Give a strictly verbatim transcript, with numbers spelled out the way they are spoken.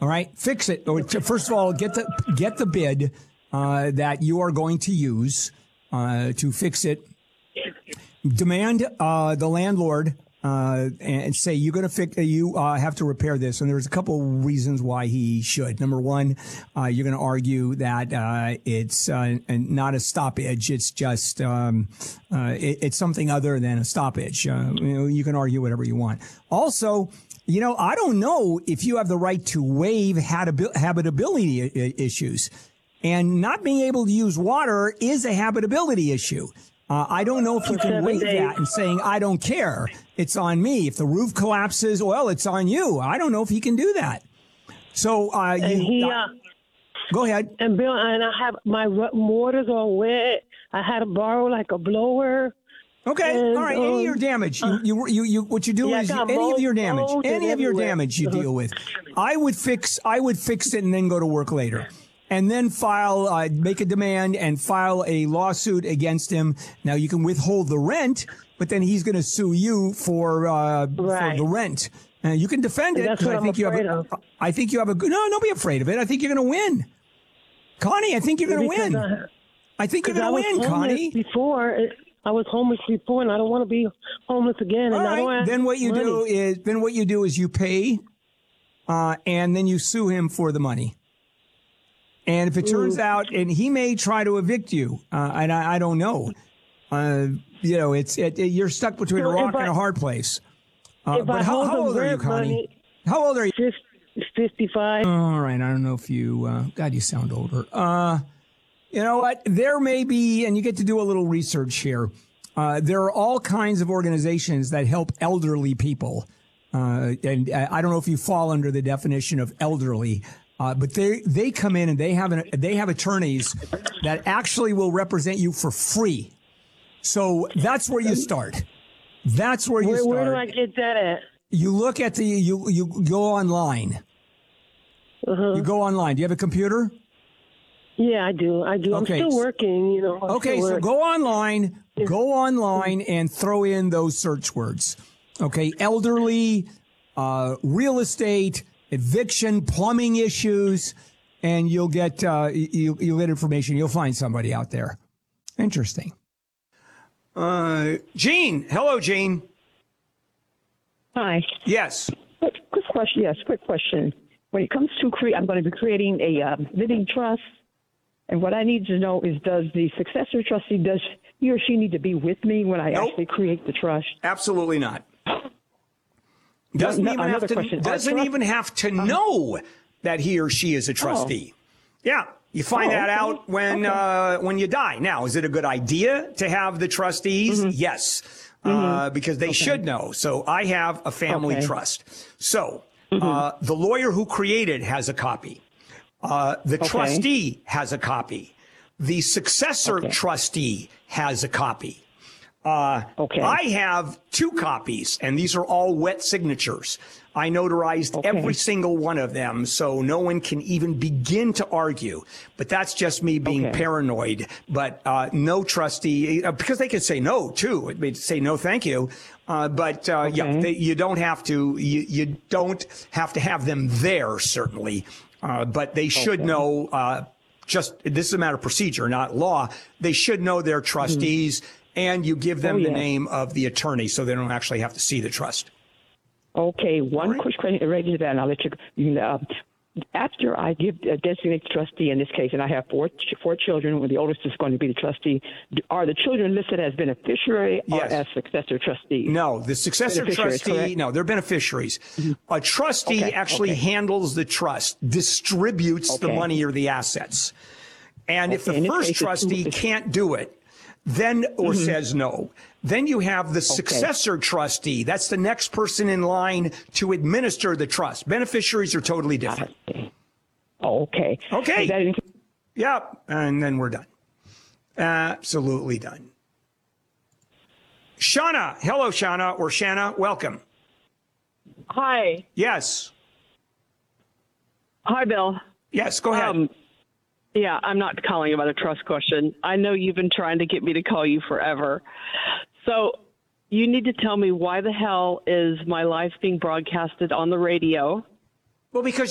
All right, fix it. First of all, get the get the bid uh, that you are going to use uh, to fix it. Demand uh, the landlord uh, and say you're going to fix. You uh, have to repair this, and there's a couple reasons why he should. Number one, uh, you're going to argue that uh, it's uh, not a stoppage; it's just um, uh, it, it's something other than a stoppage. Uh, you know, you can argue whatever you want. Also, you know, I don't know if you have the right to waive habitability issues, and not being able to use water is a habitability issue. Uh, I don't know if you can waive that and saying, I don't care. It's on me. If the roof collapses, well, it's on you. I don't know if he can do that. So, uh, you, he, uh, go ahead. And Bill, and I have my mortars all wet. I had to borrow like a blower. Okay, and, all right. Um, any of your damage, you, you, you, you, what you do yeah, is you, any of your damage, any of your everywhere. damage you deal with. I would fix, I would fix it and then go to work later. And then file, uh, make a demand and file a lawsuit against him. Now you can withhold the rent, but then he's going to sue you for, uh, right. for the rent. Uh, you can defend it. That's what I I'm think you have. A, of. I think you have a good. No, don't be afraid of it. I think you're going to win, Connie. I think you're going to win. I, I think you're going to win, Connie. Before I was homeless before, and I don't want to be homeless again. All and right. I don't have Then what you money. do is then what you do is you pay, uh, and then you sue him for the money. And if it turns Ooh. out, and he may try to evict you, uh, and I, I don't know, uh, you know, it's it, it, you're stuck between So a rock I, and a hard place. Uh, if but I how, hold how the old are you, rent Connie? money, How old are you? fifty-five. All right, I don't know if you. Uh, God, you sound older. Uh, you know what? There may be, and you get to do a little research here. Uh, there are all kinds of organizations that help elderly people, uh, and I don't know if you fall under the definition of elderly. Uh, but they they come in and they have an, they have attorneys that actually will represent you for free. So that's where you start. That's where you Where, start. where do I get that at? You look at the you you go online. Uh-huh. You go online. Do you have a computer? Yeah, I do. I do. Okay. I'm still working. You know. I'm Okay, still so working. go online. Go online and throw in those search words. Okay, elderly, uh, real estate, eviction, plumbing issues, and you'll get uh, you, you'll get information. You'll find somebody out there. Interesting. Uh, Gene, hello, Gene. Hi. Yes. Quick, quick question. Yes, quick question. When it comes to create, I'm going to be creating a uh, living trust, and what I need to know is, does the successor trustee, does he or she need to be with me when I Nope. actually create the trust? Absolutely not. Doesn't No, even another have to. question. Doesn't Trust- even have to know that he or she is a trustee. Yeah, you find Oh, that okay. out when Okay. uh, when you die. Now, is it a good idea to have the trustees? Mm-hmm. Yes, uh, because they should know. So I have a family Okay. trust. So uh, the lawyer who created has a copy. Uh, the Okay. trustee has a copy. The successor Okay. trustee has a copy. Uh, Okay. I have two copies, and these are all wet signatures. I notarized Okay. every single one of them, so no one can even begin to argue. But that's just me being Okay. paranoid. But uh, no trustee, uh, because they could say no, too. They'd say no, thank you. Uh, but uh, yeah, Okay. they, you don't have to. You, you don't have to have them there, certainly. Uh, but they should Okay. know. Uh, just this is a matter of procedure, not law. They should know their trustees. Mm-hmm. And you give them Oh, the yeah. name of the attorney so they don't actually have to see the trust. Okay, one quick question related to that, and I'll let you. you know, after I give a designated trustee in this case, and I have four four children, where the oldest is going to be the trustee, are the children listed as beneficiary or Yes. as successor trustee? No, the successor Beneficiaries, trustee, correct? no, they're beneficiaries. A trustee Okay, actually okay. handles the trust, distributes the Okay. money or the assets. And if Okay, the in this first case, it's- trustee it's- can't do it, then or Mm-hmm. says no, then you have the successor trustee. That's the next person in line to administer the trust. Beneficiaries are totally different. Oh, okay. Okay. Is that in- Yeah, and then we're done. Absolutely done. Shauna, hello, Shauna, or Shanna, welcome. Hi. Yes, Hi, Bill. yes, go ahead. Um, yeah, I'm not calling about a trust question. I know you've been trying to get me to call you forever. So you need to tell me, why the hell is my life being broadcasted on the radio? Well, because